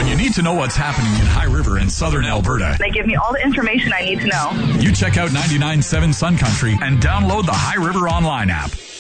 When you need to know what's happening in High River in southern Alberta, They give me all the information I need to know. you check out 99.7 Sun Country and download the High River Online app.